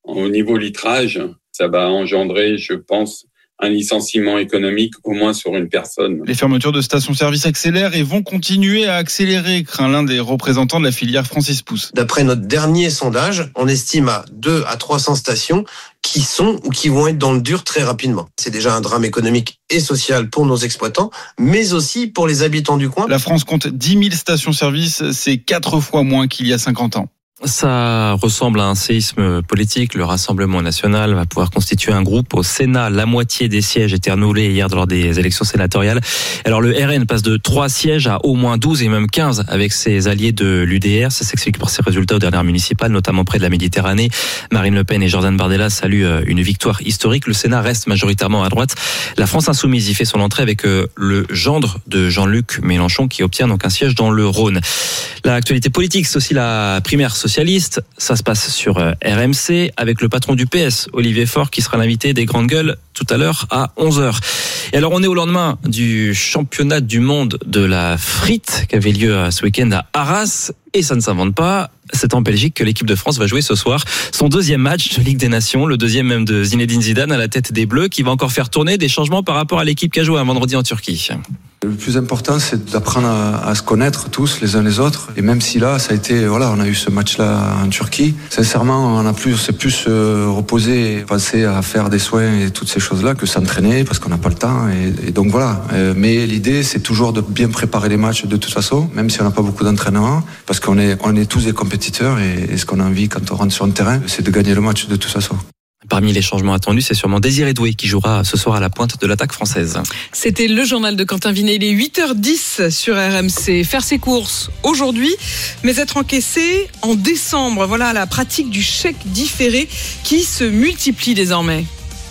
au niveau litrage, ça va engendrer, je pense, un licenciement économique au moins sur une personne. Les fermetures de stations-service accélèrent et vont continuer à accélérer, craint l'un des représentants de la filière Francis Pousse. D'après notre dernier sondage, on estime à 200 à 300 stations qui sont ou qui vont être dans le dur très rapidement. C'est déjà un drame économique et social pour nos exploitants, mais aussi pour les habitants du coin. La France compte 10 000 stations-service, c'est 4 fois moins qu'il y a 50 ans. Ça ressemble à un séisme politique. Le Rassemblement national va pouvoir constituer un groupe au Sénat. La moitié des sièges étaient renouvelés hier lors des élections sénatoriales. Alors le RN passe de 3 sièges à au moins 12 et même 15 avec ses alliés de l'UDR. Ça s'explique par ses résultats aux dernières municipales, notamment près de la Méditerranée. Marine Le Pen et Jordan Bardella saluent une victoire historique. Le Sénat reste majoritairement à droite. La France insoumise y fait son entrée avec le gendre de Jean-Luc Mélenchon qui obtient donc un siège dans le Rhône. L'actualité politique, c'est aussi la primaire socialiste. Ça se passe sur RMC avec le patron du PS, Olivier Faure, qui sera l'invité des Grandes Gueules tout à l'heure à 11h. Et alors, on est au lendemain du championnat du monde de la frite qui avait lieu ce week-end à Arras. Et ça ne s'invente pas. C'est en Belgique que l'équipe de France va jouer ce soir son 2e match de Ligue des Nations, le 2e même de Zinedine Zidane à la tête des Bleus, qui va encore faire tourner des changements par rapport à l'équipe qui a joué un vendredi en Turquie. Le plus important, c'est d'apprendre à se connaître tous les uns les autres. Et même si là, ça a été, on a eu ce match-là en Turquie. Sincèrement, c'est plus reposer, penser à faire des soins et toutes ces choses-là que s'entraîner parce qu'on n'a pas le temps. Et donc voilà. Mais l'idée, c'est toujours de bien préparer les matchs de toute façon, même si on n'a pas beaucoup d'entraînement, parce qu'on est tous des compétiteurs et ce qu'on a envie quand on rentre sur le terrain, c'est de gagner le match de toute façon. Parmi les changements attendus, c'est sûrement Désiré Doué qui jouera ce soir à la pointe de l'attaque française. C'était le journal de Quentin Vinet. Il est 8h10 sur RMC. Faire ses courses aujourd'hui, mais être encaissé en décembre. Voilà la pratique du chèque différé qui se multiplie désormais.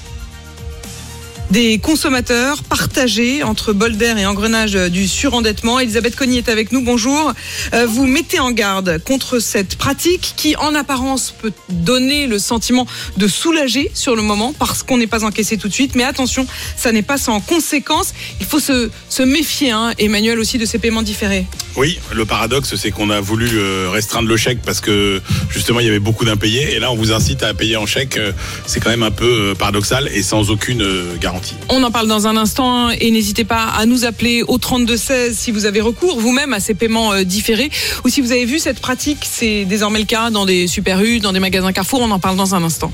Des consommateurs partagés entre bol d'air et engrenage du surendettement. Elisabeth Cogny est avec nous, bonjour. Vous mettez en garde contre cette pratique qui, en apparence, peut donner le sentiment de soulager sur le moment parce qu'on n'est pas encaissé tout de suite. Mais attention, ça n'est pas sans conséquences. Il faut se méfier, Emmanuel, aussi de ces paiements différés. Oui, le paradoxe, c'est qu'on a voulu restreindre le chèque parce que, justement, il y avait beaucoup d'impayés. Et là, on vous incite à payer en chèque. C'est quand même un peu paradoxal et sans aucune garantie. On en parle dans un instant et n'hésitez pas à nous appeler au 32-16 si vous avez recours vous-même à ces paiements différés ou si vous avez vu cette pratique. C'est désormais le cas dans des Super U, dans des magasins Carrefour. On en parle dans un instant.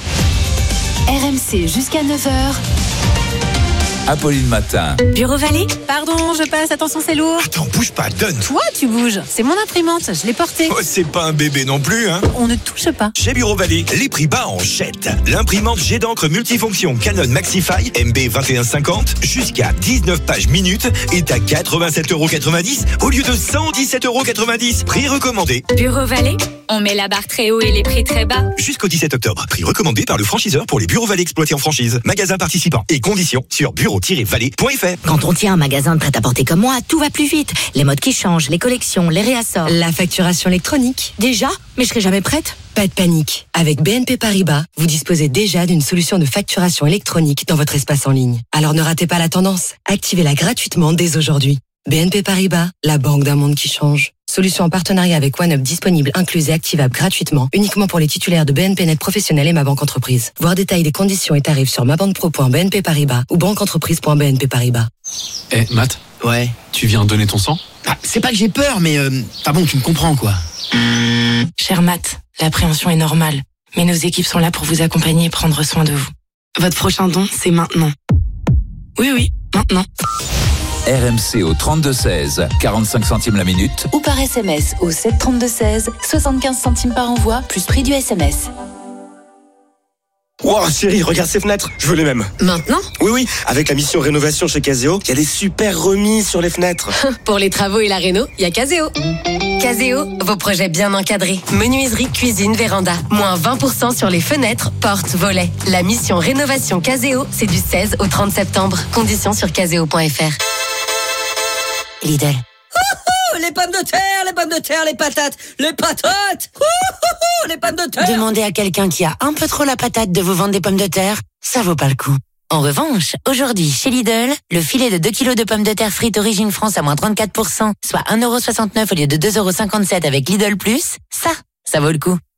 RMC jusqu'à 9h. Apolline Matin. Bureau Vallée. Pardon, je passe. Attention, c'est lourd. Attends, bouge pas, donne. Toi, tu bouges. C'est mon imprimante. Je l'ai portée. Oh, c'est pas un bébé non plus, hein. On ne touche pas. Chez Bureau Vallée, les prix bas en jette. L'imprimante jet d'encre multifonction Canon Maxify MB 2150 jusqu'à 19 pages minutes est à 87,90€ au lieu de 117,90€. Prix recommandé. Bureau Vallée. On met la barre très haut et les prix très bas. Jusqu'au 17 octobre. Prix recommandé par le franchiseur pour les Bureaux Vallée exploités en franchise. Magasin participant et conditions sur bureau-vallée.fr. Quand on tient un magasin de prêt-à-porter comme moi, tout va plus vite. Les modes qui changent, les collections, les réassorts. La facturation électronique. Déjà? Mais je serai jamais prête. Pas de panique. Avec BNP Paribas, vous disposez déjà d'une solution de facturation électronique dans votre espace en ligne. Alors ne ratez pas la tendance. Activez-la gratuitement dès aujourd'hui. BNP Paribas, la banque d'un monde qui change. Solution en partenariat avec OneUp disponible, incluse et activable gratuitement, uniquement pour les titulaires de BNP Net Professionnel et Ma Banque Entreprise. Voir détails des conditions et tarifs sur mabanquepro.bnp Paribas ou banqueentreprise.bnp Paribas. Matt. Ouais. Tu viens donner ton sang ? C'est pas que j'ai peur, mais bon, tu me comprends quoi. Cher Matt, l'appréhension est normale, mais nos équipes sont là pour vous accompagner et prendre soin de vous. Votre prochain don, c'est maintenant. Oui, maintenant. RMC au 32-16, 45 centimes la minute. Ou par SMS au 732-16, 75 centimes par envoi, plus prix du SMS. Wow, chérie, regarde ces fenêtres, je veux les mêmes. Maintenant ? Oui, avec la mission rénovation chez Caseo, il y a des super remises sur les fenêtres. Pour les travaux et la réno, il y a Caseo. Caseo, vos projets bien encadrés. Menuiserie, cuisine, véranda. Moins 20% sur les fenêtres, portes, volets. La mission rénovation Caseo, c'est du 16 au 30 septembre. Conditions sur caseo.fr. Lidl. Les pommes de terre, les patates, les pommes de terre. Demandez à quelqu'un qui a un peu trop la patate de vous vendre des pommes de terre, ça vaut pas le coup. En revanche, aujourd'hui, chez Lidl, le filet de 2 kg de pommes de terre frites Origine France à moins 34%, soit 1,69€ au lieu de 2,57€ avec Lidl+, ça vaut le coup.